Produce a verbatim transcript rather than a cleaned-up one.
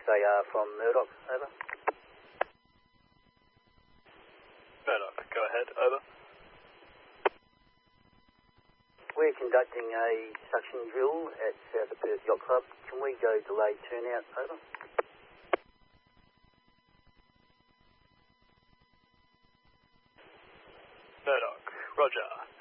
They are from Murdoch, over. Murdoch, go ahead, over. We're conducting a suction drill at South of Perth Yacht Club. Can we go delayed turnout, over? Murdoch, roger.